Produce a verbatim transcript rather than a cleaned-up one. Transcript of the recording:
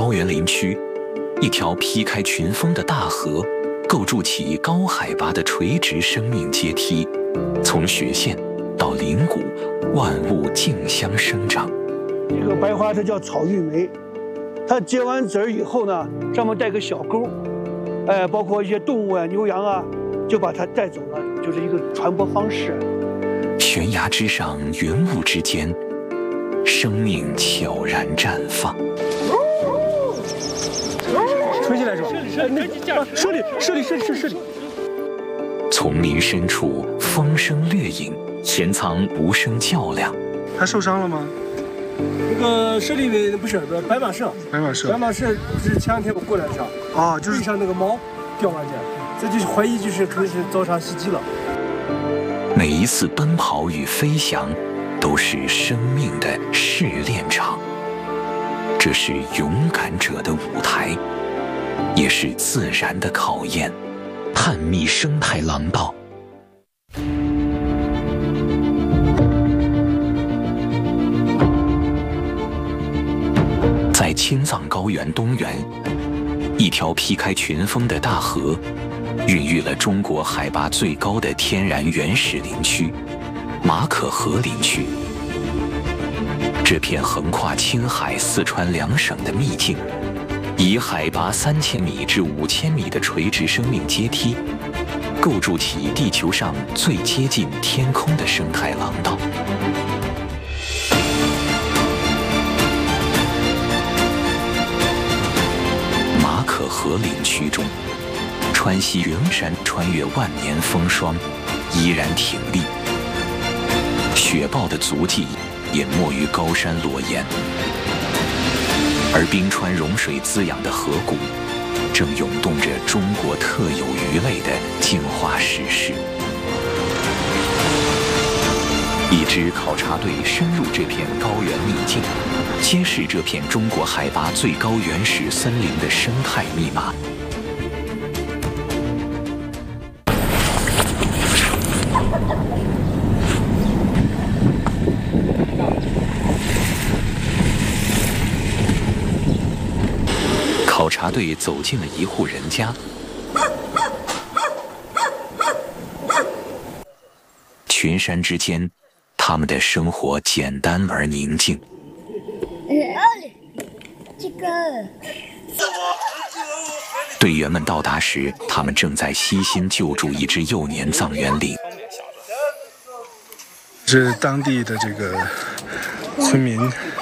高原林区，一条劈开群峰的大河，构筑起高海拔的垂直生命阶梯，从雪线到林谷，万物竞相生长。 这个白花它叫草玉梅，它结完籽儿以后呢，上面带个小钩，哎，包括一些动物啊、牛羊啊，就把它带走了，就是一个传播方式。 悬崖之上，云雾之间，生命悄然绽放。 吹起来是吧？射里，射里，射里，射里。 丛林深处，风声掠影，潜藏无声较量。 他受伤了吗？ 那个舍利尾不是不是白马鹧， 白马鹧， 白马鹧是前两天我过来的时候， 啊，就是地上那个毛掉完去，这就是怀疑就是可能是遭啥袭击了。 每一次奔跑与飞翔，都是生命的试炼场。这是勇敢者的舞台，也是自然的考验。探秘生态廊道。在青藏高原东缘，一条劈开群峰的大河，孕育了中国海拔最高的天然原始林区——马可河林区。这片横跨青海、四川两省的秘境，以海拔三千米至五千米的垂直生命阶梯，构筑起地球上最接近天空的生态廊道。马可河林区中，川西云山穿越万年风霜，依然挺立。雪豹的足迹淹没于高山裸岩，而冰川融水滋养的河谷，正涌动着中国特有鱼类的进化史诗。一支考察队深入这片高原秘境，揭示这片中国海拔最高原始森林的生态密码。考察队走进了一户人家，群山之间，他们的生活简单而宁静。 这个队员们到达时，他们正在悉心救助一只幼年藏原羚。 是当地的这个村民